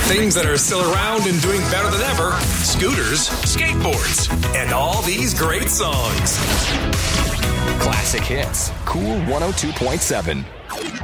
Things that are still around and doing better than ever. Scooters, skateboards, and all these great songs. Classic hits. Cool 102.7.